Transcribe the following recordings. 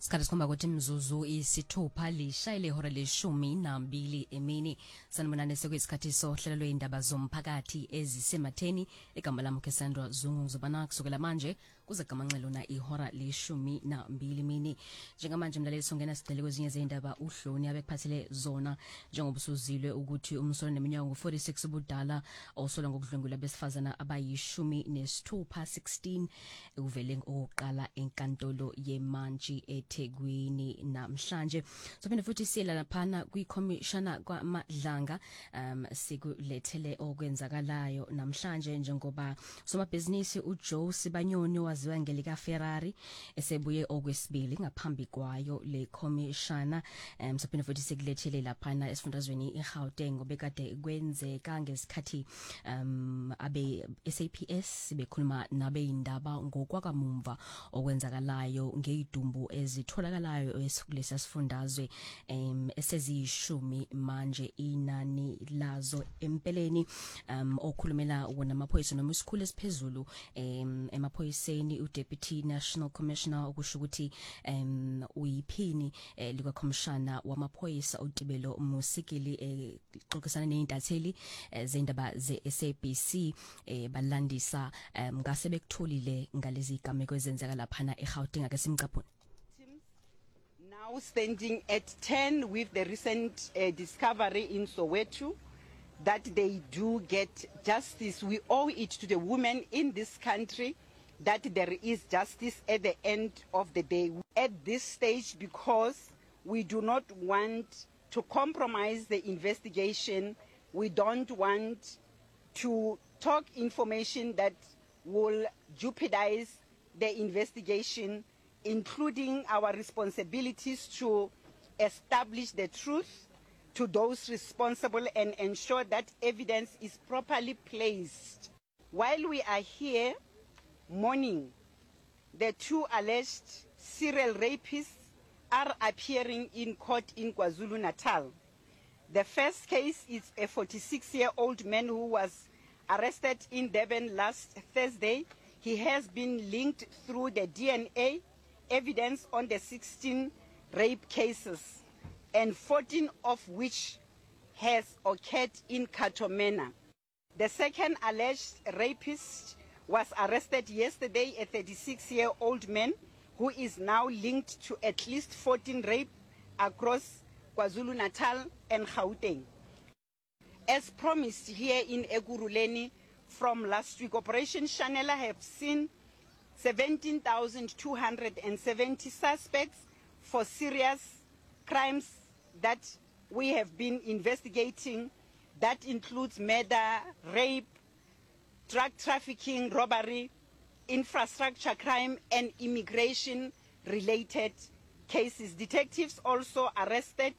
Sikhathi sikhomba ukuthi imzuzu isithupha lishayile ihora leshumi nambili emini. Sanibonani sekuyisikhathi sohlelo lweindaba zomphakathi ezisematheni. Igama lami Cassandra Zungu ngizobana kusukela manje kuze gamanxele lona ihora leshumi nambili emini. Njengamanje mlaleli songena sidele kwezinye zeindaba uhloni abekuphathele zona njengoba usuzilwe ukuthi umsolo neminyaka ngu46 ubudala osola ngokudlwengula besifazana abayishumi nesithupha 16 uvele oqala enkantolo yeMantshi eThekwini namhlanje. Sophinde futhi sila laphana kwikhomishana kwaMadlanga sikulethele okwenzakalayo namhlanje njengoba somabhizinisi uJoe Sibanyoni waziwa ngelika Ferrari esebuye okwesibili ngaphambi kwayo le khomishana. Sophinde futhi sikulethele laphana esifundazweni eGauteng obekade kwenzeka ngesikhathi abe SAPS bekhuluma nabe indaba ngokwakamumva okwenzakalayo ngeidumbu ezitholakalayo esikulesa sifundazwe esezishumi manje inani lazo empeleni. Okhulumela wona amaphoyisa noma isikhulu esiphezulu emaphoyiseni uDeputy National Commissioner okusho ukuthi uyiphini lika Commissioner wamaphoyisa uTibelo Musikili xoxisana neintatheli zeindaba zeSABC balandisa ngase bekutholile ngalezi igameko ezenzeka laphana eGauteng ake simcaphune. Now standing at 10 with the recent discovery in Soweto that they do get justice. We owe it to the women in this country that there is justice at the end of the day. At this stage, because we do not want to compromise the investigation, we don't want to talk information that will jeopardize the investigation, including our responsibilities to establish the truth to those responsible and ensure that evidence is properly placed. While we are here mourning, the two alleged serial rapists are appearing in court in KwaZulu-Natal. The first case is a 46-year-old man who was arrested in Durban last Thursday. He has been linked through the DNA evidence on the 16 rape cases, and 14 of which has occurred in Katomena. The second alleged rapist was arrested yesterday, a 36-year-old man who is now linked to at least 14 rape across KwaZulu-Natal and Gauteng. As promised here in Ekurhuleni from last week, Operation Shanela have seen 17,270 suspects for serious crimes that we have been investigating. That includes murder, rape, drug trafficking, robbery, infrastructure crime, and immigration-related cases. Detectives also arrested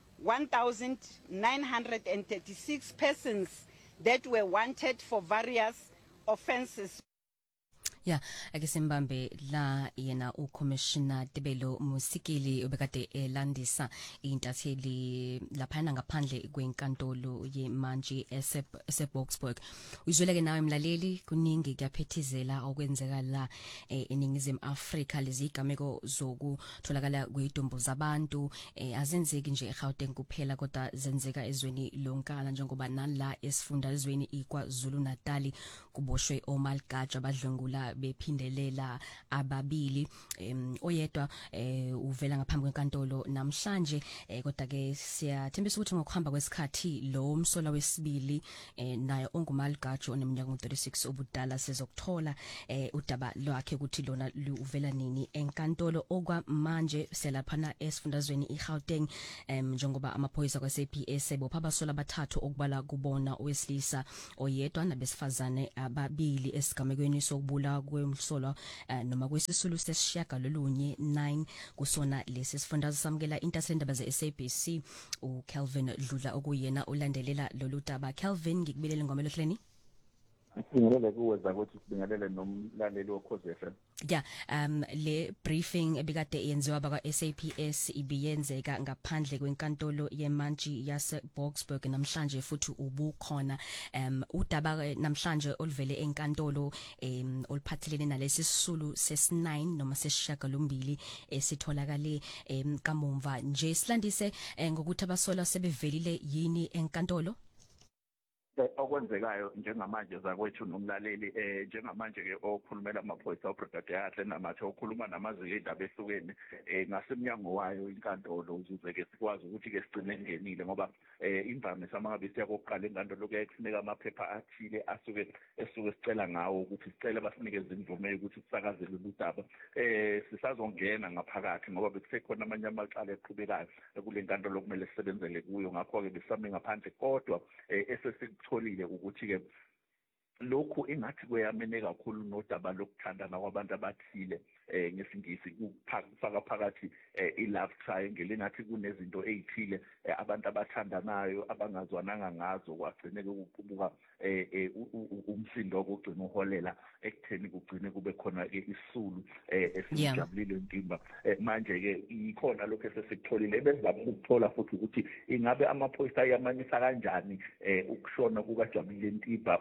1,936 persons that were wanted for various offenses. Yeah, ake simbambe la yena uCommissioner Tibelo Musikili obekade elandisa intatheli laphana ngaphandle kwenkantolo yeMantshi eseBoksburg. Uzweleke nawe mlaleli kuningi kuyaphethizela okwenzeka la eningizimu Afrika. Lezi igameko zokutholakala kwedumbu zabantu azenzeki nje eGauteng kuphela kodwa zenzeka ezweni lonkana njengoba nala esifundazweni iKwaZulu-Natal kuboshwe omalgaja abadlwengula bephindelela ababili. Oyedwa uvela ngaphambi kwenkantolo namhlanje kodwa ke siyathembisa ukuthi ngokuhamba kwesikhathi lo umsola wesibili naye ongumalgajo oneminyaka 36 obudala sezokuthola udaba lwakhe ukuthi lona uvela nini enkantolo. Okwamanje selaphana esifundazweni iGauteng njengoba amaphoyisa kwaSAPS bopha abasola abathathu okubala kubona owesilisa oyedwa nabesifazane ababili esigamekweni sokubula kwemsolwa noma kwesisulu sesishiyagalolunye 9 kusona lesi sifundazwe samukela intatheli zeSABC uKelvin Dludla okuyena ulandelela lolu daba. Kelvin, ngikubelele ngomelo hleni. Ngibelele kuwe ukuthi sibingelele nomlaleli wokhoze FM. Yeah, le briefing ebikade yenziwa baka SAPS ibiyenzeka ngaphandle kwenkantolo yeMantshi yase Boksburg namhlanje futhi ubukhona udaba namhlanje oluvele enkantolo oluphathelene nalesi sisulu ses9 noma sesishagalombili esitholakale kamumva nje silandise ngokuthi abasola sebevelile yini enkantolo. Okwenzekayo njengamanje zakwethu nomlaleli njengamanje ke okhulumela amaphoyisa obrigadier Hahle namathe okhuluma namaziko endaba ehlukene ngasemnyango wayo inkantolo ukuze ke sikwazi ukuthi ke sigcine ngenile ngoba imvamisa mangabe siya kokuqala enkantolo kuyakufuneka amaphepha athile esuke sicela ngawo ukuthi sicele basinikeze imvume ukuthi kusakazele udaba sisazongena ngaphakathi ngoba bekusekhona amanye amacala eqhubekayo kule nkantolo kumele sisebenzele kuyo ngakho ke besame ngaphandle kodwa esesitholile ukuthi ke lokhu engathi kuyamene kakhulu nodaba lokuthandana kwabantu abathile ngesingisi kufaka phakathi i-love triangle engathi kunezinto ezithile abantu abathandanayo abangazwananga ngazo kwagcine ukuqubuka umsindo okugcina uholela ekutheni kugcine kube khona isisulu esijabulile intimba manje ke ikhona lokho esesikutholile bezama ukuthola futhi ukuthi ingabe amaphoyisa ayamanisa kanjani ukushona kukajabulile intimba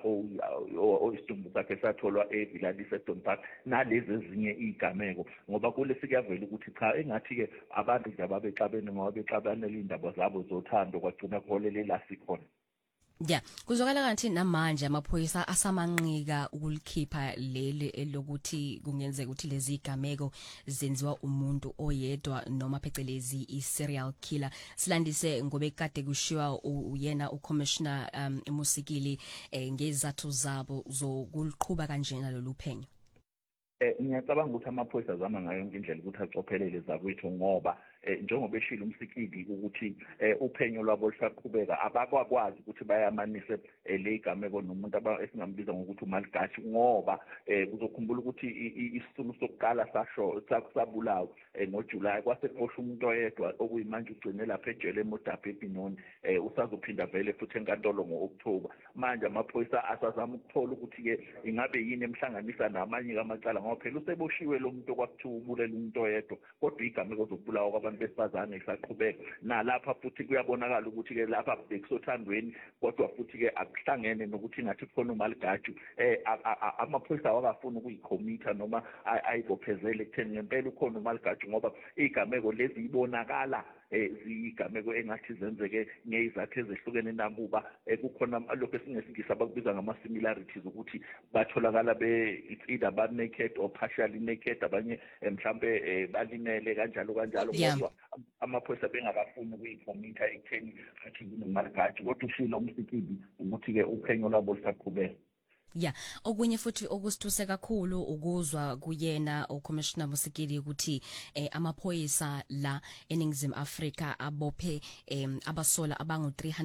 oyisidumbu sakhe satholwa eVilalisa eDon Park nalezi ezinye igameko ngoba kulesi kuyavela ukuthi cha engathi ke abantu nje ababexabene ngoba bexabanela indaba zabo zothando kwagcina kuholela la sikhona. Yeah, kuzokala kanti namanje amaphoyisa asamanqika ukulikhipha leli elokuthi kungenzeka ukuthi lezi igameko zenziwa umuntu oyedwa noma phecelezi i-serial killer. Silandise ngobe kade kushiwa uyena uCommissioner Musikili ngezathu zabo zokuliqhuba kanjena lolu phenyo. Ngiyacabanga ukuthi amaphoyisa azama ngayo yonke indlela ukuthi acophelele zakwethu ngoba njengoba eshilo umsikidi ukuthi uphenyo lwabo lusaqhubeka abakwakwazi ukuthi bayamanise le igameko nomuntu esingambiza ngokuthi uMaligashi ngoba uzokhumbula ukuthi isisulu sokuqala sabulawa ngoJuly kwasephosha umuntu oyedwa okuyimanje ugcine lapha ejele eModaphe eBinoni usazophinda vele futhi enkantolo ngoOctober manje amaphoyisa asazama ukuthola ukuthi ke ingabe yini emhlanganisa namanye amacala ngoba phela useboshiwe lo muntu okwakuthiwa ubulela umuntu oyedwa kodwa igameko zokubulawa kwabantu besifazane isaqhubeka nalapha futhi kuyabonakala ukuthi ke lapha bekusothandweni kodwa futhi ke akuhlangene nokuthi ngathi khona uMaligashi amaphoyisa awakafuna ukuyikhomitha noma ayibophezele ekutheni ngempela ukhona uMaligashi ngoba igameko lezi ibonakala ziyigameko engathi zenzeke ngezathu ezehlukene nakuba kukhona lokho esingesingisa abakubiza ngama-similarities ukuthi batholakala either ba-naked or partially naked abanye mhlambe balimele kanjalo kodwa amaphoyisa bengakafuni ukuyikhomitha ekutheni athi kunoMaligashi kodwa ushilo umsikidi ukuthi-ke uphenyo lwabo lusaqhubeka. Yeah, okunye futhi okusithuse kakhulu ukuzwa kuyena uCommissioner Musikili ukuthi amaphoyisa la eNingizimu Afrika abophe abasola abangu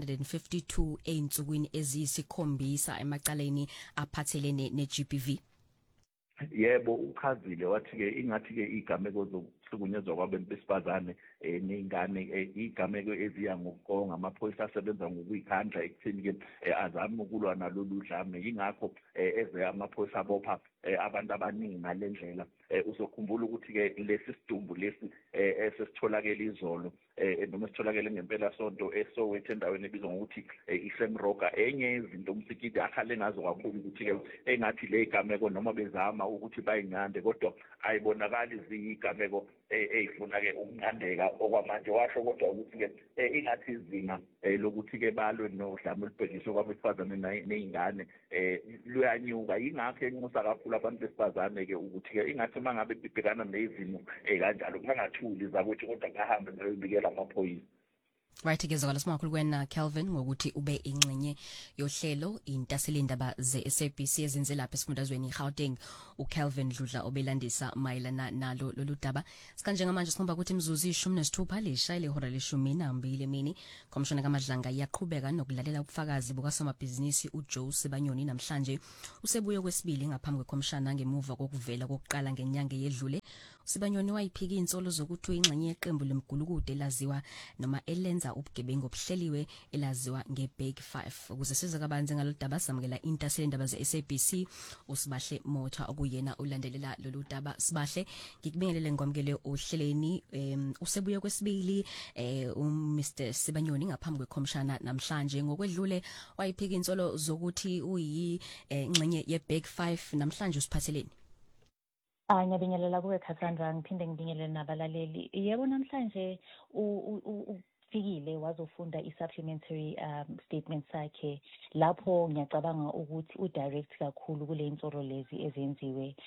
352 einsukwini eziyisikhombisa emacaleni aphathelene neGBV. Yebo uchazile wathi ke ingathi ke igameko zokuhlukunyezwa kwabantu besifazane nezingane igameko eziya ngokukonga amaphoyisa asebenza ngokuyikhandla ekutheni ke azame ukulwa nalolu dlame ingakho eze amaphoyisa abopha abantu abaningi ngalendlela uzokhumbula ukuthi ke lesi sidumbu lesi esesitholakele izolo noma sitholakele ngempela sonto eSoweto endaweni ebizwa ngokuthi iSemroka enye izinto umsikidi akhale ngazo kakhulu ukuthi ke engathi le igameko noma bezama ukuthi bayincande kodwa ayibonakali izigameko ezifuna ke ukuncandeka okwamanje washo kodwa ukuthi ke ingathi izinga lokuthi ke balwe nodlame olubhekiswe kwabesifazane nezingane luyanyuka ingakho enxusa kakhulu abantu besifazane ke ukuthi ke ingathi mangabe bibhekana nezimo kanjalo kungathuli zakuthi kodwa ngahambe ngiyobikela amaphoyisa. Right ke zokala simakhulu kwena Kelvin ngokuthi ube ingxenye yohlelo intaseli indaba zeSABC ezenze lapha esifundazweni iGauteng uKelvin Dludla obelandisa mayelana nalo lolu daba sikanje ngamanje sikhomba ukuthi imzuzu 16 lishayile ihora le12 emini Commissioner kaMadlanga iyaqhubeka nokulalela ubufakazi bukasomabhizinisi uJoe Sibanyoni namhlanje usebuye kwesibili ngaphambi kweCommissioner ngemuva kokuvela kokuqala ngenyanga yedlule Sibanyoni wayiphika insolo zokuthi uyingxenye yeqembu lemgulukude elaziwa noma elenza ubugebengu obuhleliwe elaziwa ngeBig 5 ukuze size kabanzi ngalodaba samukela intasile indaba zeSABC usibahle Motha okuyena ulandelela lolu daba Sibahle ngikubingelele ngomkele ohleleni usebuye kwesibili Mr Sibanyoni ngaphambi kwekhomishana namhlanje ngokwedlule wayiphika insolo zokuthi uyingxenye yeBig 5 namhlanje usiphatheleni Ngiyabingelela kuwe Cassandra ngiphinde ngibingelele nabalaleli. Yebo namhlanje ufikile wazofunda i-supplementary statement sakhe lapho ngiyacabanga ukuthi udirect kakhulu kule insolo lezi ezenziwe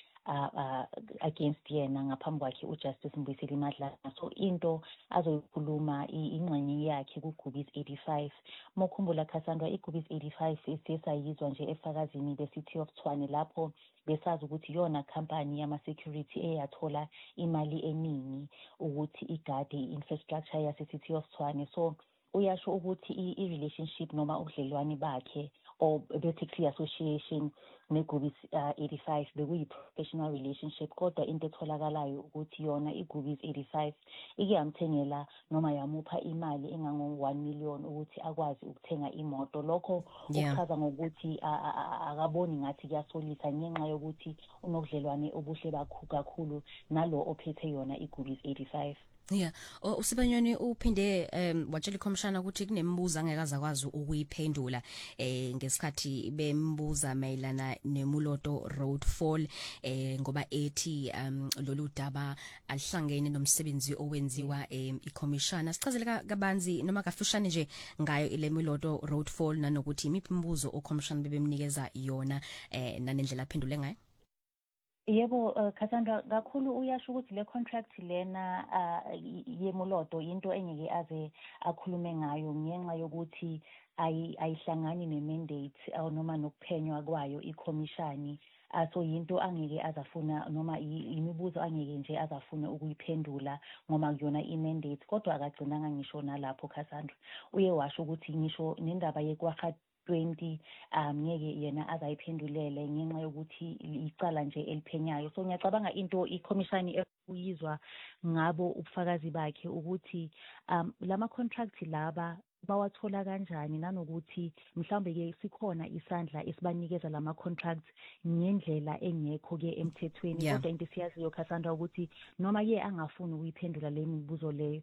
against yena ngaphambi kwakhe uJustice Mbuyiseli Madlana. So into azoyikhuluma ingxenye yakhe kuGubis 85. Mokhumbula Cassandra iGubis 85 isesayizwa nje efakazini beCity of Tshwane lapho besazi ukuthi yona company yama security eyathola imali eningi ukuthi igade infrastructure yase City of Tshwane. So uyasho ukuthi i-relationship noma ubudlelwane bakhe or basically association neGubis 85 bekuyi-professional relationship kodwa into etholakalayo ukuthi yona iGubis 85 ikuyamthengela noma yamupha imali engango-1 million ukuthi akwazi ukuthenga imoto. Lokho ukuchaza ngokuthi akaboni ngathi kuyasolisa ngenxa yokuthi unobudlelwane obuhle kakhulu nalo ophethe yona iGubis 85. Yeah, uSibanyoni uphinde watshela ikhomishana ukuthi kunembuzo angeke akwazi ukuyiphendula ngesikhathi bembuza mayelana neMuloto Road Fall ngoba ethi lolu daba alihlangene nomsebenzi owenziwa ikhomishana. Sichazele kabanzi noma kafushane nje ngayo ile Muloto Road Fall nanokuthi imiphi imibuzo okhomishana bebemnikeza yona nanendlela aphendule ngayo. Yebo Cassandra kakhulu uyasho ukuthi le contract lena yeMuloto into engeke aze akhulume ngayo ngenxa yokuthi ayihlangani nemandate noma nokuphenywa kwayo ikhomishani. So yinto angeke azafuna noma imibuzo angeke nje azafuna ukuyiphendula ngoba kuyona imandate kodwa akagcinanga ngisho nalapho Cassandra uye washo ukuthi ngisho nendaba yekwaha 20 ngeke yena azayiphendulele ngenxa yokuthi icala nje eliphenyayo. So ngiyacabanga into ikhomishani ekuyizwa ngabo ubufakazi bakhe ukuthi lama contract laba bawathola kanjani nanokuthi mhlambe ke sikhona isandla esibanikeza lama contracts ngendlela engekho ke emthethweni kodwa into siyaziyo Cassandra ukuthi noma ke angafuni ukuyiphendula le mibuzo leyo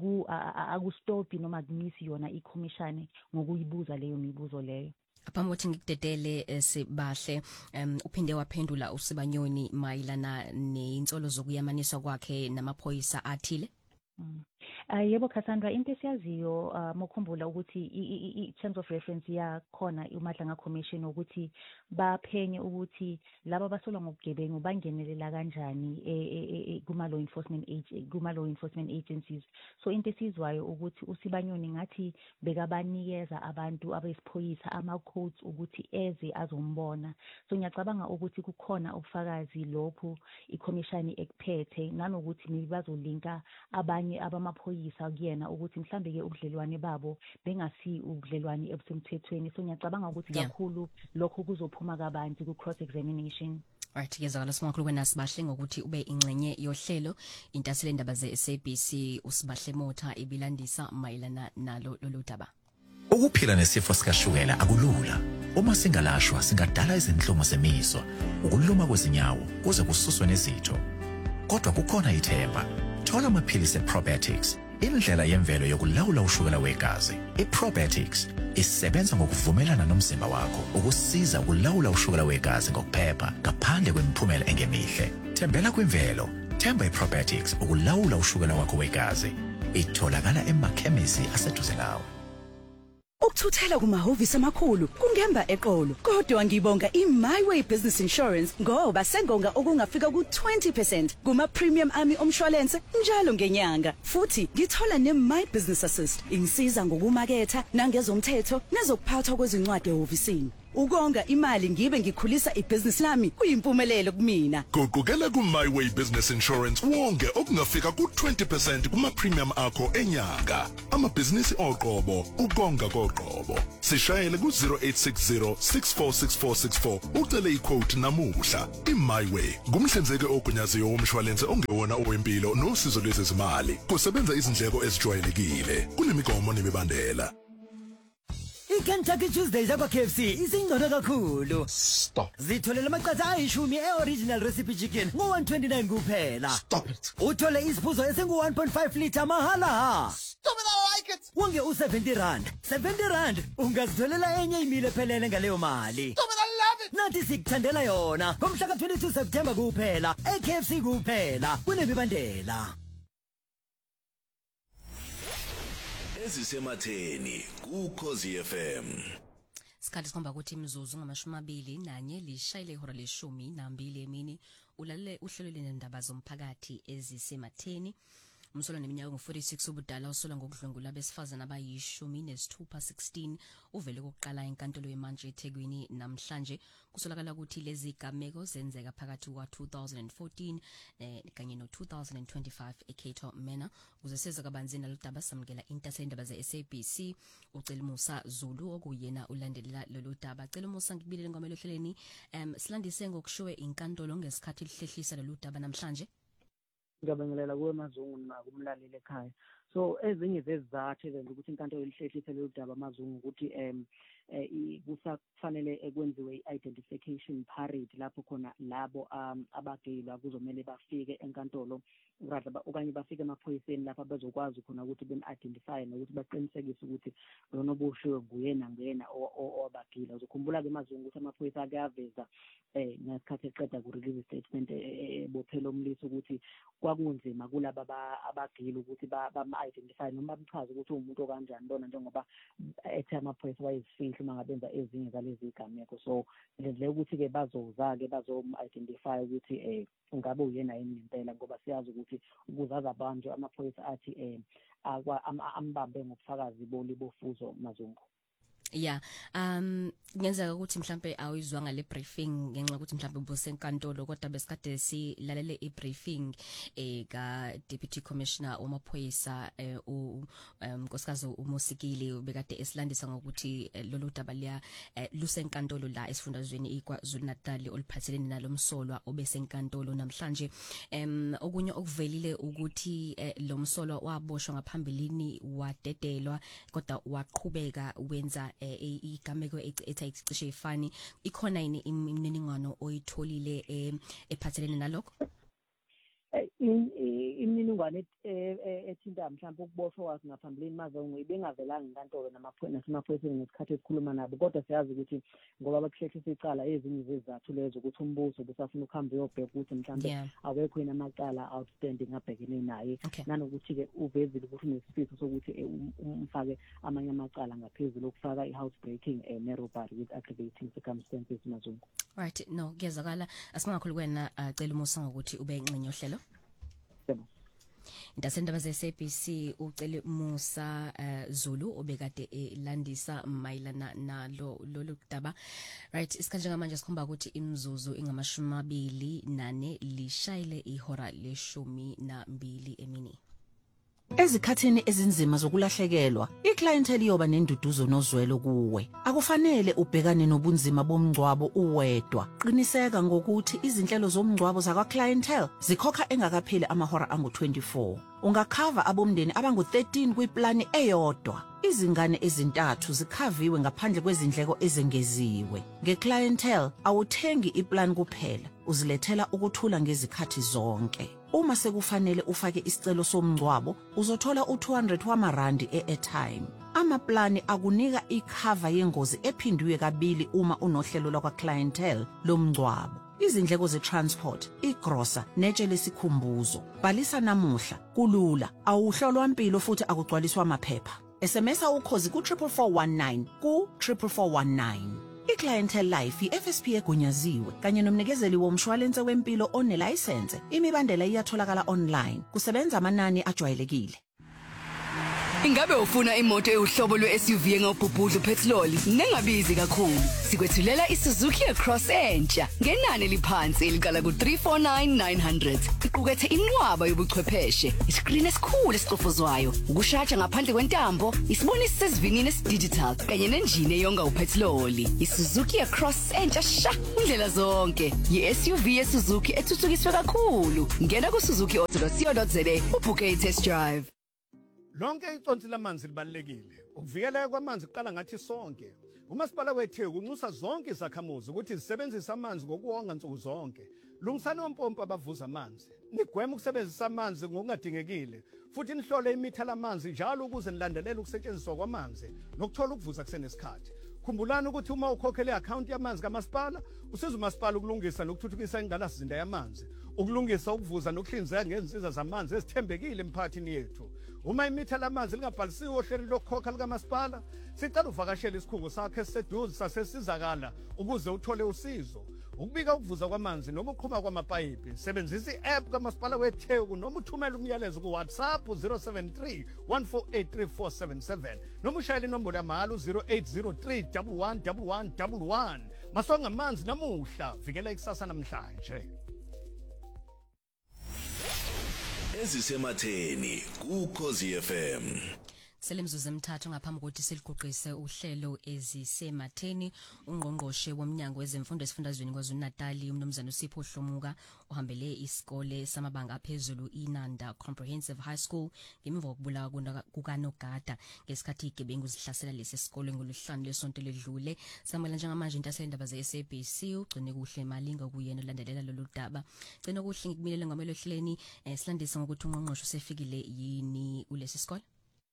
akustopi noma kumisi yona ikhomishani ngokuyibuza leyo mibuzo leyo. Aphamothi ngikudedele Sibahle uphinde waphendula uSibanyoni mayilana neinsolo zokuyamaniswa kwakhe namaphoyisa athile. Yebo Cassandra into esiyaziyo mokhumbula ukuthi i-terms of reference yakhona uMadlanga Commission ukuthi baphenye ukuthi laba basolwa ngobugebengu bangenelela kanjani kuma law enforcement agencies. So into esizwayo ukuthi uSibanyoni ngathi bekabanikeza abantu abesiphoyisa ama-codes ukuthi eze azombona. So ngiyacabanga ukuthi kukhona ubufakazi lokhu ikhomishani ekuphethe nanokuthi bazolinka abanye abamaphoyisa kuyena ukuthi mhlambe ke ubudlelwane babo bengasi ubudlelwane obusemthethweni. So ngiyacabanga ukuthi kakhulu lokho kuzophuma kabanzi ku cross examination. Right, ngezakala simakhulu kwena Sibahle ngokuthi ube ingxenye yohlelo intasile indaba zeSABC uSibahle Motha ibilandisa mayelana nalo lolu daba. Ukuphila nesifo sikashukela akulula. Uma singalashwa singadala izinhlomo zemizwa, ukuluma kwezinyawo kuze kususwe nezitho. Kodwa kukhona ithemba. Thola amaphilisi eProbetics, indlela yemvelo yokulawula ushukela wegazi. iProbetics isebenza ngokuvumelana nomzimba wakho ukusiza ukulawula ushukela wegazi ngokuphepha ngaphandle kwemiphumela engemihle. Thembela kwimvelo, themba iProbetics ukulawula ushukela wakho wegazi. Itholakala emakhemisi aseduze nawe. Ukuthuthela kumahhovisi amakhulu kungemba eqolo kodwa ngibonga iMyWay Business Insurance ngoba sengonga okungafika ku20% kuma premium ami omshwalense njalo ngenyanga futhi ngithola neMy Business Assist ingisiza ngokumaketha nangezomthetho nezokuphathwa kwezincwadi ehhovisini ukonga imali ngibe ngikhulisa ibhizinisi lami kuyimpumelelo kumina. Guqukela ku-MyWay Business Insurance wonke okungafika ku-20% kuma-premium akho enyanga. Amabhizinisi oqobo, ukonga koqobo. Sishayele ku-0860 646464 ucele iquote namuhla. I-MyWay ngumhlinzeki ogunyaziwe womshwalense ongewona owempilo nosizo lwezezimali. Kusebenza izindleko ezijwayelekile. Kunemigomo nemibandela. iKentucky Tuesdays yakwa KFC isingcono kakhulu. Stop. Zitholela amaqatha ayishumi e-original recipe chicken ngo-129 kuphela. Stop it. Uthole isiphuzo esingu-1.5 litre mahala. Stop it, I like it. Wonge u-70 rand ungazitholela enye imile ephelele ngaleyo mali. Stop it, I love it. Nathi sikuthandela yona ngomhla ka-22 September kuphela e-KFC kuphela kunemibandela. Ezisematheni kuKhosi FM. Sikhathi sikhomba ukuthi imzuzu ngama-21 lishayile ihora le-12 emini ulalele uhlelo lendaba zomphakathi ezisematheni. Umsolo neminyaka ngu-46 ubudala usola ngokudlwengula abesifazana abayi-16 uvele kokuqala enkantolo yemanje eThekwini namhlanje. Kusolakala ukuthi lezi gameko zenzeka phakathi kuka-2014 kanye no-2025 eCato Manor. Ukuze size kabanzi naludaba samukela intatheli indaba ze-SABC ucela Musa Zulu okuyena ulandelela lolu daba. Cela Musa ngibilele ngomelo hleleni silandise ngokushiwe inkantolo ngesikhathi lihlehlisa lolu daba namhlanje. Ngiyabingelela kuwe Mazungu nakumlaleli ekhaya. So ezinye zezizathu ezenza ukuthi inkantolo lihlehlise lolu daba Mazungu ukuthi kusafanele kwenziwe i-identification parade lapho khona labo abageyilwa kuzomele bafike enkantolo okanye bafike emaphoyiseni lapha bezokwazi khona ukuthi ben-identify nokuthi baqinisekise ukuthi lona obushiwe nguyena owabagila. Uzokhumbula-ke Mazungu ukuthi amaphoyisa akuyaveza ngesikhathi eqeda ku-release statement ebophela umlisi ukuthi kwakunzima kulaba abagila ukuthi bama-identify noma bamchaze ukuthi umuntu okanjani bona njengoba ethe amaphoyisa wayezifihla uma ngabenza ezinye zalezi igameko. So lendlela ukuthi-ke bazoza-ke bazom-identify ukuthi ngabe uyena yini ngempela ngoba siyazi ukuthi ukuzazi abantu amaphoyisa athi ambambe ngobufakazi bofuzo Mazungu. Yeah, ngenzeka ukuthi mhlambe awuyizwanga le briefing ngenxa ukuthi mhlambe ubusenkantolo kodwa besikade silalele i-briefing ka Deputy Commissioner umaphoyisa unkosikazi uMosikili ubekade esilandisa ngokuthi lolu daba liya lusenkantolo la esifundazweni iKwaZulu-Natal oluphathelene nalomsolwa obesenkantolo namhlanje. Okunye okuvelile ukuthi lo msolwa waboshwa ngaphambilini wadedelwa kodwa waqhubeka wenza igameko ethi ifani. Ikhona yini imininingwane oyitholile ephathelene nalokho? Imininingwane ethinta mhlawumbe ukuboshwa kwakhe ngaphambilini Mazungu ibengavelanga inkantolo nasemaphoyiseni ngesikhathi esikhuluma nabo, kodwa siyazi ukuthi ngoba bakuhlehlisa icala ezinye zezizathu lezo ukuthi umbuso busafuna ukuhamba uyobheka ukuthi mhlawumbe awekho yini amacala outstanding abhekene naye nanokuthi-ke uvezile ukuthi unesifiso sokuthi umfake amanye amacala ngaphezulu okufaka i-housebreaking ne-robbery with aggravating circumstances Mazungu. Right, no kuyazakala asingakhulu kwena cela Musa ngokuthi ube ingxenye yohlelo. Intasendaba ze-SABC ucele Musa Zulu obekade landisa mayilana nalo daba. Right, isikhathi njengamanje sikhomba ukuthi imzuzu inga-24 lishayile ihora le-12 emini. Ezikhathini ezinzima zokulahlekelwa, iclientele iyoba nenduduzo nozwelo kuwe. Akufanele ubhekane nobunzima bomngcwabo uwedwa. Qiniseka ngokuthi izinhlelo zomngcwabo zakwa clientele zikhokha engakapheli amahora angu-24. Ungakhava abomndeni abangu-13 kwiplani eyodwa. Izingane ezintathu zikhaviwe ngaphandle kwezindleko ezengeziwe. Ngeclientele awuthengi iplan kuphela, uzilethela ukuthula ngezikhathi zonke. Uma sekufanele ufake isicelo somngcwabo, uzothola u200 wamarandi e-airtime. Amaplani akunika ikhava yengozi ephindiwe kabili uma unohlelo lwakwa clientele lomngcwabo. Izindleko ze-transport, igrosa, netshe lesikhumbuzo. Bhalisa namuhla, kulula, awuhlolwa impilo futhi akugcwaliswa amaphepha. SMS ukhozi ku-44419 ku-44419. iClientele Life i-FSP egunyaziwe kanye nomnikezeli womshwalense wempilo onelayisense. Imibandela iyatholakala online. Kusebenza amanani ajwayelekile. Ingabe ufuna imoto euhlobo lwe-SUV engawubhubhudla uphethiloli nengabizi kakhulu? Sikwethulela iSuzuki Cross entsha ngenani eliphansi eliqala ku349,900. Iqukethe inqwaba yobuchwepheshe, iskrini esikhulu esicofozwayo, ukushaja ngaphandle kwentambo, isibonisi sesivinini esidigital kanye nenjini eyonga uphethiloli. iSuzuki Cross entsha sha indlela zonke. Yi-SUV yeSuzuki ethuthukiswe kakhulu. Ngena ku-suzuki.co.za ubhuke i-test drive. Lonke iconsi lamanzi libalekile. Ukuvikeleka kwamanzi kuqala ngathi sonke. Umasipala weTheku unxusa zonke izakhamuzi ukuthi zisebenzise amanzi ngokuwonga nsuku zonke. Lungisani ompompi abavuza amanzi. Nigweme ukusebenzisa amanzi ngokungadingekile. Futhi nihlole imitha lamanzi njalo ukuze nilandelele ukusetshenziswa kwamanzi nokuthola ukuvuza kusenesikhathi. Khumbulani ukuthi uma ukhokhela i-account yamanzi kamasipala, usiza umasipala ukulungisa nokuthuthukisa ingqalasizinda yamanzi, ukulungisa ukuvuza nokuhlinzeka ngezinsiza zamanzi ezithembekile emphakathini yethu. Uma imitha lamanzi lingabhalisiwe ohlelweni lokukhokha likamasipala, sicela uvakashele isikhungo sakhe esiseduze sasesizakala ukuze uthole usizo. Ukubika ukuvuza kwamanzi noma uqhuma kwamapayipi, sebenzisa i-app kamasipala weTheku noma uthumele umyalezo ku-WhatsApp 073 1483477 noma ushayele inombolo yamahhala 0803 111111. Masonga amanzi namuhla, vikela ikusasa namhlanje. Ezisematheni kuKhosi FM. Selemzuzu emthathu ngaphambi kokuthi siliguqise uhlelo ezisematheni. Ungqongqoshe womnyango wezemfundo esifundazweni KwaZulu-Natal uMnumzana uSipho Hlomuka uhambele isikole samabanga aphezulu iNanda Comprehensive High School ngemva kokubulawa kukaNogada ngesikhathi igebengu zihlasela lesi sikole ngolwesihlanu lesonto ledlule. Samela njengamanje intatheli indaba ze-SABC ugcine kuhle Malinga kuyena olandelela lolu daba. Gcina kuhle ngikubingelela ngomelo hleleni silandisa ngokuthi ungqongqoshe usefikile yini kulesi sikole.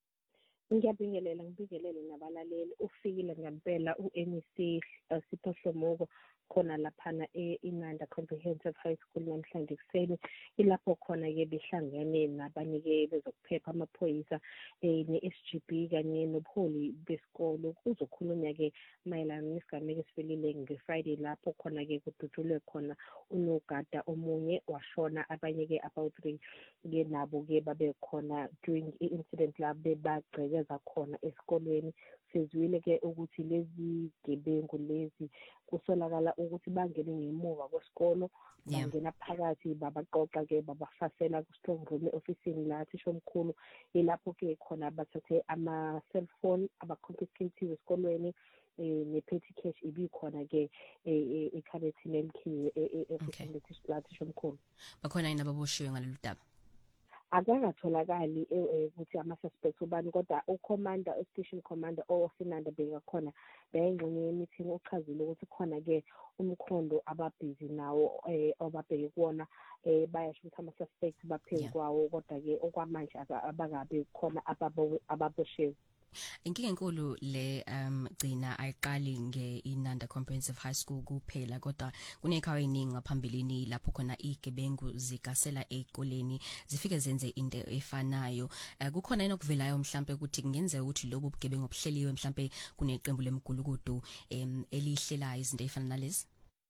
Ngibingelele nabalaleli ufikile ngempela uMC Sipho Hlomuko khona laphana eNanda Comprehensive High School namhlanje kuseni ilapho khona ke behlangene nabanike bezokuphepha amaphoyisa ne-SGB kanye nobuholi besikolo uzokhulunya ke mayelana nesigameko esivelile ngeFriday lapho khona ke kudutshulwe khona uNogada omunye washona abanye ke about 3 ke nabo ke babe khona during i-incident lapho bagcekeza khona esikolweni. Sizwile ke ukuthi lezi gebengu lezi kusolakala ukuthi bangene ngemuva kwesikolo bangena phakathi babaqoqa ke babafasela ku strong room officeini la thisha omkhulu ilapho ke khona bathathe ama cellphone abaconfiscated esikolweni ne-petty cash ibikhona ke ekhabethini elikhiwe officeini la thisha omkhulu. Bakhona yini ababoshiwe ngalolu daba? Akakatholakali ukuthi ama-suspects ubani kodwa ucommander station commander ofinanda beka khona beyengxenye yemeeting uchazile ukuthi khona-ke umkhondo ababhizi nawo obabheke kuwona bayasho ukuthi ama-suspects baphezu kwawo kodwa-ke okwamanje abakabi khona ababoshiwe. Inkinga enkulu le gcina ayiqali ngeInanda Comprehensive High School kuphela kodwa kunekhawa eningi ngaphambilini lapho khona igebengu zikasela ezikoleni zifike zenze into efanayo. Kukhona inokuvelayo mhlambe ukuthi kungenzeka ukuthi lobu bugebengu obuhleliwe mhlambe kuneqembu lemgulukudu elihlelayo izinto efana nalezi.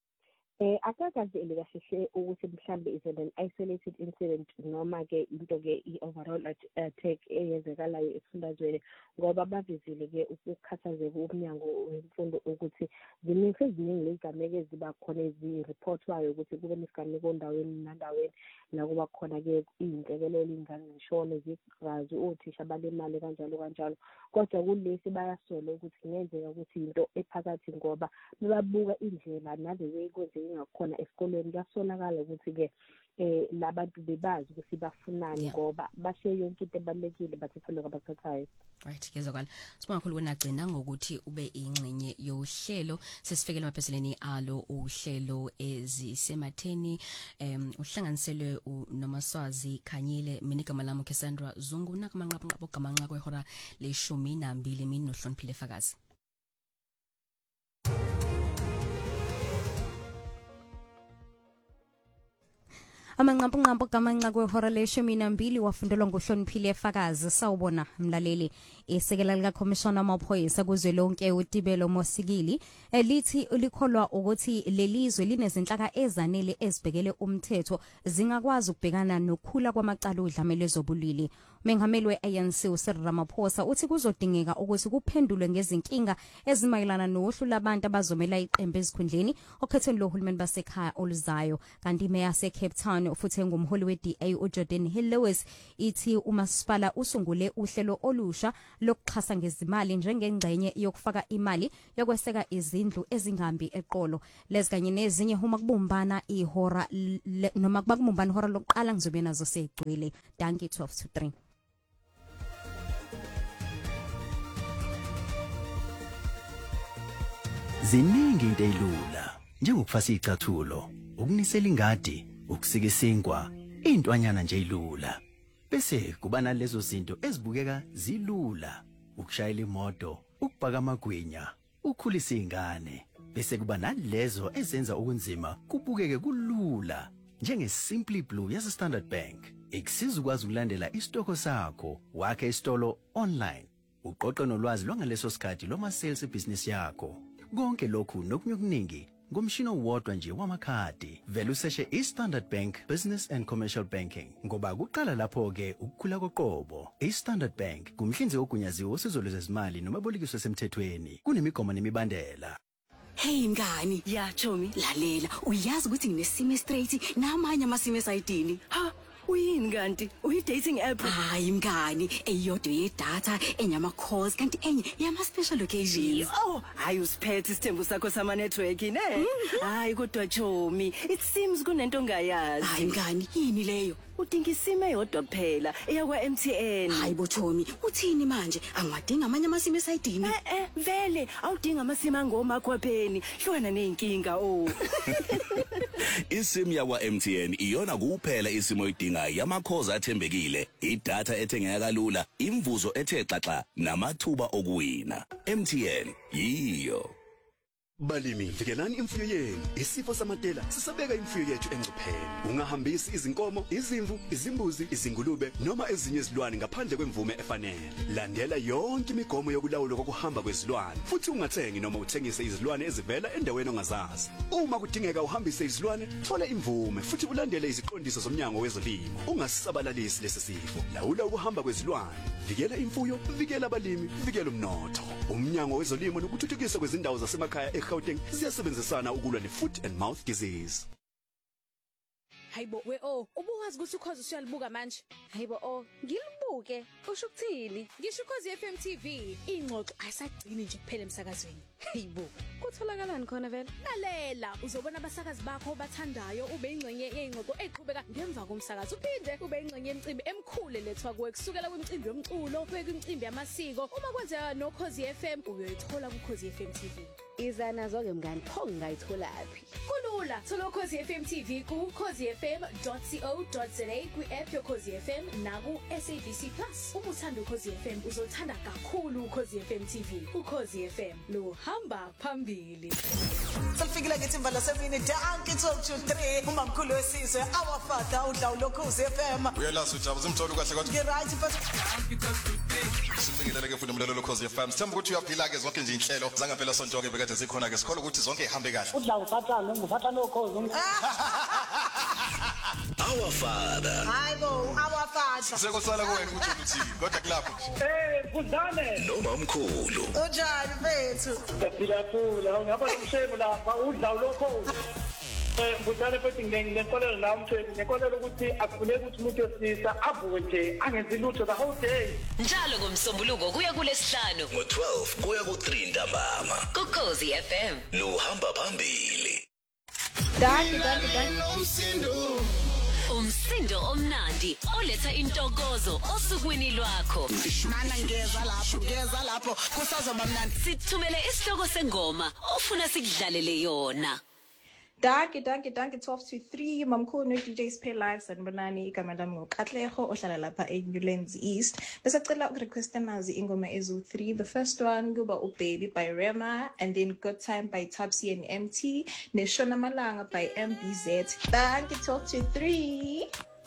Akakaze elikahle ukuthi mhlambe is an isolated incident noma ke into ke i-overall attack eyenzekalayo esifundazweni ngoba bavizile ke ukukhathazeka umnyango wemfundo ukuthi ziningi eziningi lezigameko eziba khona ezi-reportwayo ukuthi kube nesigameko endaweni nandaweni nakuba khona ke iy'nhlekelelo iy'ngane zishone zigazi othisha balemali kanjalo kodwa kulesi bayasola ukuthi kungenzeka ukuthi into ephakathi ngoba bebabuka indlela nale way kwenzeka ngakhona esikoleni kuyasolakala ukuthi ke labantu bebazi ukuthi bafunani ngoba bashe yonke into ebalekile bathethele kwabathathayo. Right, kezwakala. Sibonga kakhulu nagcina ngokuthi ube ingxenye yohlelo sesifikele emapheseleni alo uhlelo ezisematheni uhlanganiselwe uNomaswazi Khanyile mina igama lami Cassandra Zungu nakamanqapho gamanqa kwehora le12 mina nohloniphile Fakazi. Amanqampunqampu gamanqa kwehora leshumi nambili wafundelwa nguhloniphile Fakazi. Sawubona mlaleli. Isekela lika Commissioner wamaphoyisa kuzwelonke uTibelo Mosikili elithi likholwa ukuthi lelizwe linezinhlaka ezanele ezibhekele umthetho zingakwazi ukubhekana nokukhula kwamacala odlamelo zobulili. Mengameli we-ANC uCyril Ramaphosa uthi kuzodingeka ukuthi kuphendulwe ngezinkinga ezimayelana nohlu labantu abazomela iqembu ezikhundleni okhethweni lohulumeni basekhaya oluzayo. Kanti imeya yaseCape Town futhi engumholi we-DA uJordan Hill Lewis ithi umasipala usungule uhlelo olusha lokuxhasa ngezimali njengengxenye yokufaka imali yokweseka izindlu ezingambi eqolo. Lezi kanye nezinye uma kubumbana ihora noma kubumbana ihora lokuqala ngizobe nazo segcwele. Danki 12-3. Ziningi into elula njengokufasa icathulo, ukunisela ingadi, ukusika isingwa, intwanyana nje ilula. Bese kuba nalezo zinto ezibukeka zilula, ukushayela imoto, ukubhaka amagwinya, ukhulisa izingane. Bese kuba nalezo ezenza okunzima kubukeke kulula, njenge Simply Blue yase Standard Bank. Ikusiza ukwazi ukulandela isitoko sakho, wakhe isitolo online, uqoqe nolwazi lwangaleso sikhathi loma sales business yakho. Konke lokhu nokunye okuningi ngomshini owodwa nje wamakhadi. Vele useshe iStandard Bank Business and Commercial Banking ngoba kuqala lapho ke ukukhula koqobo. iStandard Bank kumhlinzeki ogunyaziwe osizo lwezimali noma bolekiso semthethweni. Kunemigomo nemibandela. Hey ngani, ya Chomi, lalela. Uyazi ukuthi nginesimo straight namanye amasimo esayidini. Ha, uyini kanti? Uyi dating app? Hayi mngani, eyodwa yedata, enyama calls kanti enye yama special occasions. Oh, hayi usiphethe isithembu sakho sama network ne? Hayi kodwa Chomi, it seems kunento ongayazi. Hayi mngani, yini leyo? Udinga isimo eyodwa kuphela eyakwa MTN. Hayi bo Chomi, uthini manje? Angiwadinga amanye amasimo esayidini. Vele awudinga amasimo angoma khwapheni. Hlwana nenkinga oh. Isimu yakwa MTN iyona kuphela isimo oyidinga yamakhoza athembekile, idatha ethengeka kalula, imvuzo ethe xaxa namathuba okuwina. MTN yiyo. Balimi, vikelani imfuyo yenu. Isifo samatela sisabeka imfuyo yethu engcupheni. Ungahambisi izinkomo, izimvu, izimbuzi, izingulube noma ezinye izilwane ngaphandle kwemvume efanele. Landela yonke imigomo yokulawula kokuhamba kwezilwane. Futhi ungathengi noma uthengise izilwane ezivela endaweni ongazazi. Uma kudingeka uhambise izilwane, thola imvume futhi ulandele iziqondiso zomnyango wezolimo. Ungasisabalalisi lesi sifo. Lawula ukuhamba kwezilwane. Vikela imfuyo, vikela abalimi, vikela umnotho. Umnyango wezolimo nokuthuthukiswa kwezindawo zasemakhaya eGauteng siyasebenzisana ukulwa ne-foot and mouth disease. Hayibo we ubuwazi ukuthi ukhozi usiyalibuka manje. Hayibo ngilibuke usho ukuthini? Ngisho ukhozi FM TV ingxoxo ayisagcini nje kuphela emsakazweni. Hayibo kutholakalani khona vele? Lalela uzobona abasakazi bakho bathandayo ube ingxenye yengxoxo eqhubeka ngemva komsakazo uphinde ube ingxenye yemicimbi emkhulu lethwa kuwe kusukela kwimicimbi yomculo kuye kwimicimbi yamasiko. Uma kwenzeka nokhozi FM uyoyithola kukhozi FM TV. Izana zonke mngani pho ngayitholaphi? Kulula, thola ukhozi FM TV ku khozifm.co.za kwi-app yokhozi FM naku SABC Plus. Uma uthanda ukhozi FM uzothanda kakhulu ukhozi FM TV. Ukhozi FM luhamba phambili. Selifikile ngithi imvala semini danki 12-3 umamkhulu wesizwe awafada udlawu lokhozi FM. Uyalazi ujabu zimthola kahle kodwa. Ngiright but Sibingelele ke futhi umlelo lokhozi FM. Sithemba ukuthi uyaphila ke zonke nje inhlelo zangaphela sonto ke bekade zikhona ke sikholwa ukuthi zonke ihambe kahle. udlawu fatana ngufata lokhozi. Our father. Hayibo awafada. Sekusala kuwena ukuthi uthini kodwa kulapho nje. Kudlane. Noma umkhulu. Unjani mfethu? Siyaphila ngaba umshebo lapha udlawu lokhozi. Ngudlane futhi nginekolelo la umthweni nekolelo ukuthi akufuneki ukuthi umuntu osisa avuke nje angenzi lutho the whole day. Njalo ngomsombuluko kuya kulesihlanu ngo-12 kuya ku-3 ntambama kukhozi FM luhamba phambili. Dani. Umsindo omnandi oletha intokozo osukwini lwakho. Mana ngeza lapho kusazoba mnandi. Sithumele isihloko sengoma ofuna sikudlalele yona. Danke 12 to 3 mamkhulu no-DJs Pay Live sanibonani igama lami ngoKatleho ohlala lapha eNewlands East bese cela ukurequesta nazi ingoma ezu-3 the first one kuba uBaby by Rema and then Good Time by Topsy and MT neShona Malanga by MBZ. Danke 12 to 3